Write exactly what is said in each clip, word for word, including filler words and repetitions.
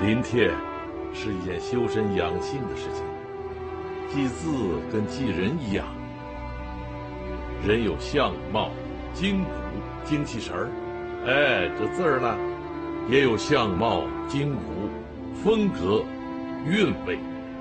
临帖是一件修身养性的事情，记字跟记人一样，人有相貌、筋骨、精气神儿，哎，这字儿呢，也有相貌、筋骨、风格、韵味。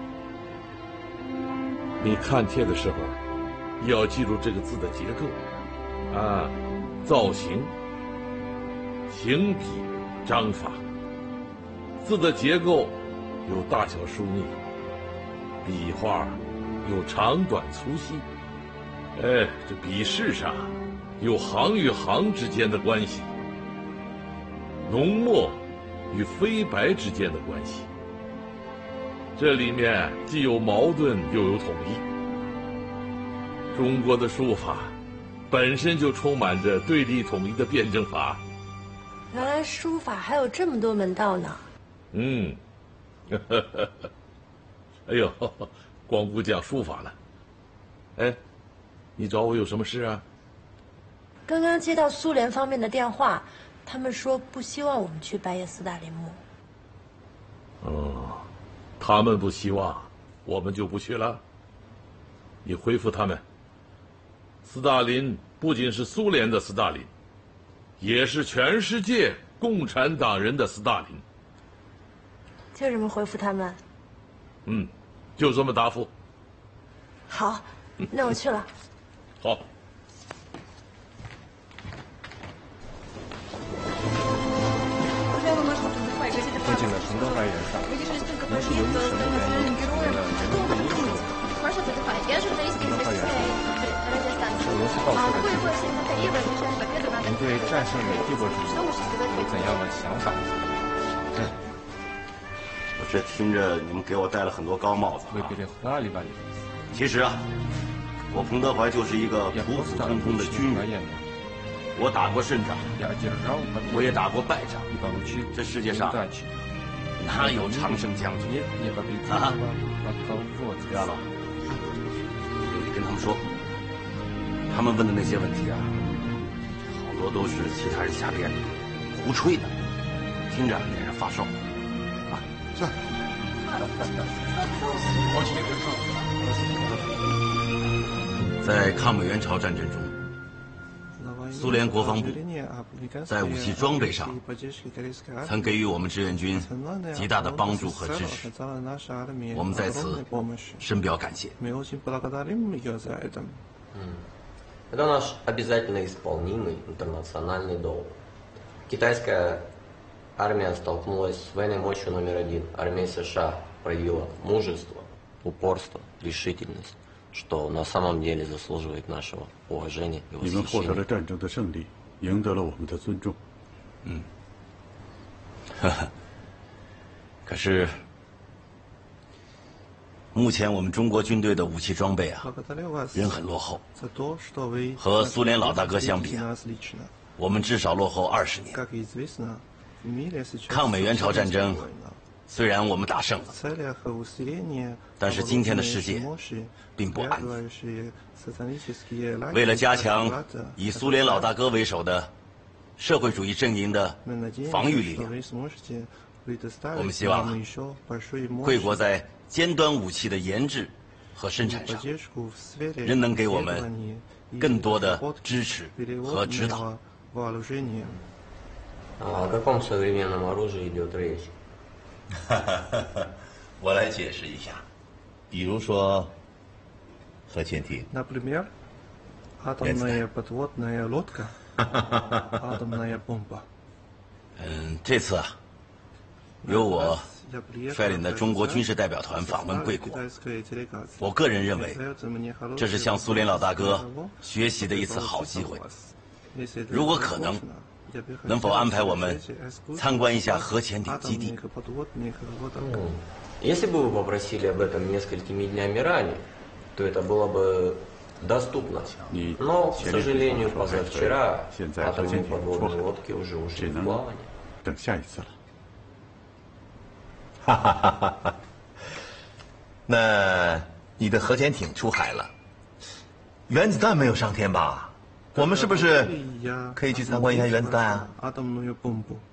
你看帖的时候，也要记住这个字的结构，啊，造型、行笔、章法。字的结构有大小疏密，笔画有长短粗细，哎，这笔势上有行与行之间的关系，浓墨与飞白之间的关系，这里面既有矛盾又有统一。中国的书法本身就充满着对立统一的辩证法。 原来书法还有这么多门道呢。 嗯，哎呦，光顾讲书法了。哎，你找我有什么事啊？ 刚刚接到苏联方面的电话，他们说不希望我们去拜谒斯大林墓。 哦，他们不希望，我们就不去了。你回复他们，斯大林不仅是苏联的斯大林，也是全世界共产党人的斯大林。 就这么回复他们？ 嗯，就这么答复。 好，那我去了。 好。 尊敬的陈德怀元帅，您是由于什么原因成为了人民的英雄？陈德怀元帅，是俄罗斯报社的记者，您对战胜美帝国主义有怎样的想法？ 我这听着你们给我戴了很多高帽子啊。其实啊，我彭德怀就是一个普普通通的军人。我打过胜仗，我也打过败仗。这世界上哪有常胜将军啊？不要了，你跟他们说，他们问的那些问题啊，好多都是其他人瞎编的，胡吹的，听着给人发烧。是。在抗美援朝战争中，苏联国防部在武器装备上曾给予我们志愿军极大的帮助和支持，我们在此深表感谢。 Это наш обязательно исполнимый интернациональный долг. Китайская армия столкнулась с военной мощью номер один. Армия США проявила мужество, упорство, решительность, что на самом деле заслуживает нашего уважения и восхищения. 你们获得了战争的胜利，赢得了我们的尊重。 嗯，哈哈。可是，目前我们中国军队的武器装备啊，仍很落后。和苏联老大哥相比啊，我们至少落后二十年。抗美援朝战争，虽然我们打胜了，但是今天的世界并不安宁。为了加强以苏联老大哥为首的社会主义阵营的防御力量，我们希望贵国在尖端武器的研制和生产上，仍能给我们更多的支持和指导。 О каком современном оружии идет речь? 我来解释一下，比如说核潜艇。 Например, атомная подводная лодка, атомная бомба. 嗯，这次啊，由我率领的中国军事代表团访问贵国，我个人认为，这是向苏联老大哥学习的一次好机会。如果可能，能否安排我们参观一下核潜艇基地？ Если бы вы попросили об этом несколькими днями ранее, то это было бы доступно. Но, к сожалению, позавчера атомные подводные лодки уже ушли в плавание. 等下一次了。 哈哈哈哈哈！那你的核潜艇出海了，原子弹没有上天吧？我们是不是可以去参观一下原子弹啊？ атомную бомбу.